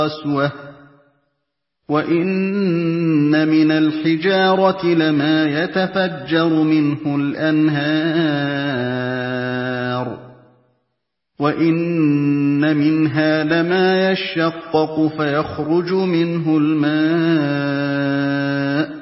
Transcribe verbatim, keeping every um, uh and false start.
قَسْوَةٌ وَإِنَّ مِنَ الْحِجَارَةِ لَمَا يَتَفَجَّرُ مِنْهُ الْأَنْهَارُ وَإِنَّ مِنْهَا لَمَا يَشَّقَّقُ فَيَخْرُجُ مِنْهُ الْمَاءُ